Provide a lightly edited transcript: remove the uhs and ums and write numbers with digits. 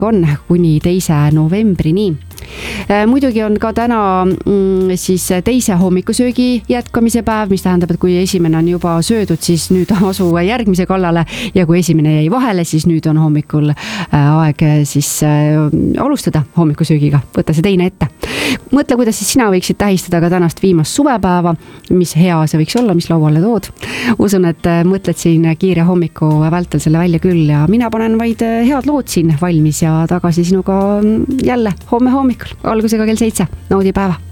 on kuni 2. novembrini. Muidugi on ka täna siis teise hommikusöögi jätkamise päev, mis tähendab, et kui esimene on juba söödud, siis nüüd asu järgmise kallale ja kui esimene jäi vahele, siis nüüd on hommikul aeg siis alustada hommikusöögiga, võtta see teine ette. Mõtle, kuidas siis sina võiksid tähistada ka tänast viimast suvepäeva, mis hea see võiks olla, mis lauale tood. Usun, et mõtled siin kiire hommiku vältel selle välja küll ja mina panen vaid head lood siin valmis ja tagasi sinuga jälle homme hommikul, algusega kell 7. Naudi päeva!